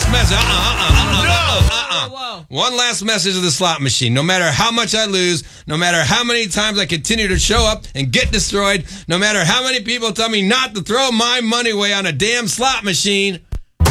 last message. Whoa. One last message of the slot machine. No matter how much I lose, no matter how many times I continue to show up and get destroyed, no matter how many people tell me not to throw my money away on a damn slot machine,